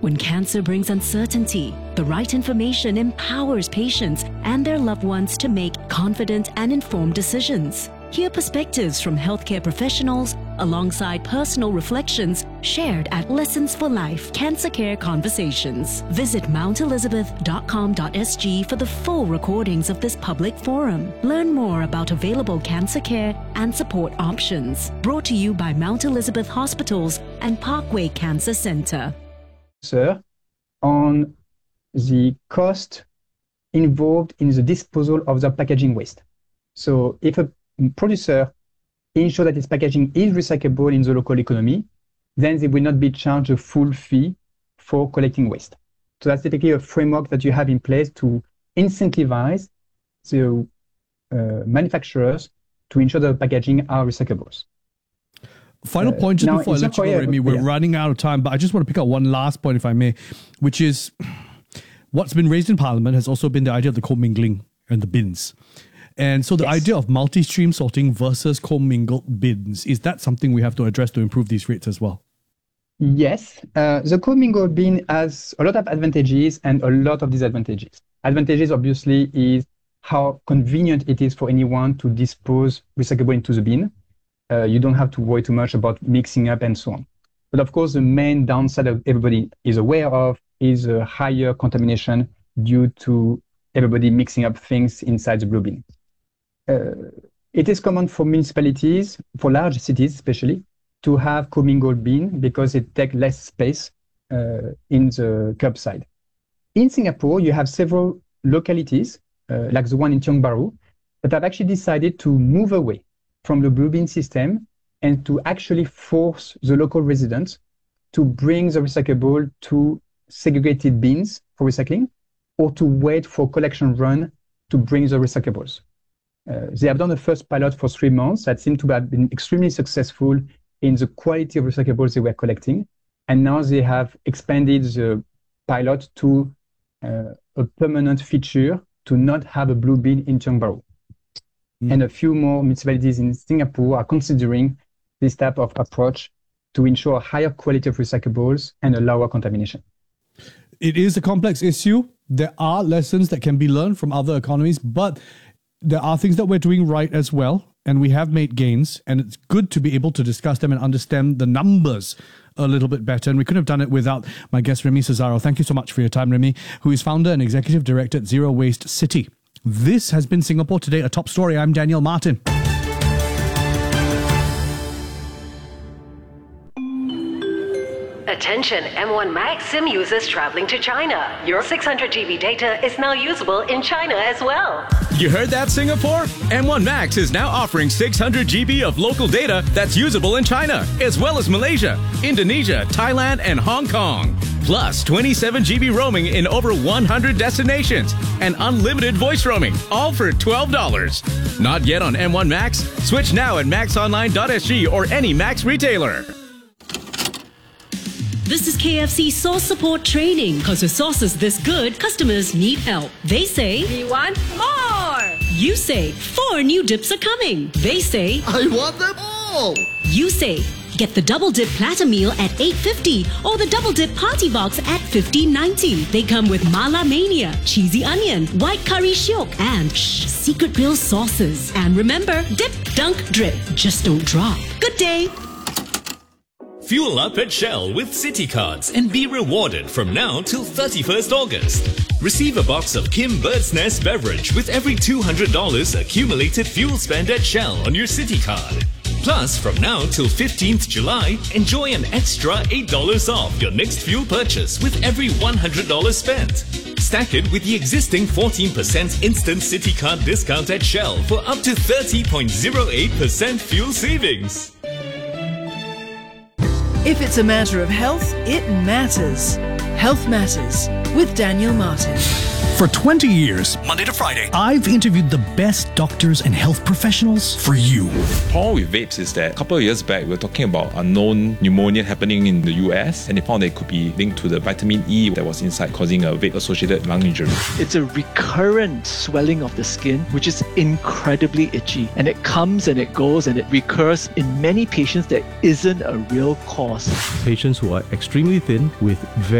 When cancer brings uncertainty, the right information empowers patients and their loved ones to make confident and informed decisions. Hear perspectives from healthcare professionals alongside personal reflections shared at Lessons for Life Cancer Care Conversations. Visit mountelizabeth.com.sg for the full recordings of this public forum. Learn more about available cancer care and support options. Brought to you by Mount Elizabeth Hospitals and Parkway Cancer Centre. Sir, on the cost involved in the disposal of the packaging waste. So if a producer ensures that its packaging is recyclable in the local economy, then they will not be charged a full fee for collecting waste. So that's typically a framework that you have in place to incentivize the manufacturers to ensure that the packaging are recyclables. Final point, just before I let you go, Remy, we're running out of time, but I just want to pick up one last point, if I may, which is what's been raised in Parliament has also been the idea of the commingling and the bins. And so the idea of multi-stream sorting versus commingled bins, is that something we have to address to improve these rates as well? Yes. The commingled bin has a lot of advantages and a lot of disadvantages. Advantages, obviously, is how convenient it is for anyone to dispose recyclable into the bin. You don't have to worry too much about mixing up and so on. But of course, the main downside that everybody is aware of is a higher contamination due to everybody mixing up things inside the blue bin. It is common for municipalities, for large cities especially, to have commingled bin because it takes less space in the curbside. In Singapore, you have several localities, like the one in Tiong Bahru, that have actually decided to move away from the blue bin system and to actually force the local residents to bring the recyclable to segregated bins for recycling or to wait for collection run to bring the recyclables. They have done the first pilot for 3 months that seemed to have been extremely successful in the quality of recyclables they were collecting. And now they have expanded the pilot to a permanent feature to not have a blue bin in Tiong Bahru. And a few more municipalities in Singapore are considering this type of approach to ensure a higher quality of recyclables and a lower contamination. It is a complex issue. There are lessons that can be learned from other economies, but there are things that we're doing right as well, and we have made gains, and it's good to be able to discuss them and understand the numbers a little bit better, and we couldn't have done it without my guest, Remy Cesaro. Thank you so much for your time, Remy, who is founder and executive director at Zero Waste City. This has been Singapore Today, a top story. I'm Daniel Martin. Attention M1 Max SIM users traveling to China. Your 600 GB data is now usable in China as well. You heard that, Singapore? M1 Max is now offering 600 GB of local data that's usable in China, as well as Malaysia, Indonesia, Thailand, and Hong Kong. Plus 27 GB roaming in over 100 destinations and unlimited voice roaming, all for $12. Not yet on M1 Max? Switch now at maxonline.sg or any Max retailer. This is KFC sauce support training. Because with sauces this good, customers need help. They say, we want more. You say, 4 new dips are coming. They say, I want them all. You say, get the double dip platter meal at $8.50 or the double dip party box at $15.90. They come with Mala Mania, cheesy onion, white curry shiok, and secret grill sauces. And remember, dip, dunk, drip. Just don't drop. Good day. Fuel up at Shell with City Cards and be rewarded from now till 31st August. Receive a box of Kim Bird's Nest beverage with every $200 accumulated fuel spend at Shell on your City Card. Plus, from now till 15th July, enjoy an extra $8 off your next fuel purchase with every $100 spent. Stack it with the existing 14% instant City Card discount at Shell for up to 30.08% fuel savings. If it's a matter of health, it matters. Health Matters with Daniel Martin. For 20 years, Monday to Friday, I've interviewed the best doctors and health professionals for you. The problem with vapes is that a couple of years back, we were talking about unknown pneumonia happening in the US, and they found that it could be linked to the vitamin E that was inside, causing a vape-associated lung injury. It's a recurrent swelling of the skin, which is incredibly itchy, and it comes and it goes and it recurs in many patients that isn't a real cause. Patients who are extremely thin with very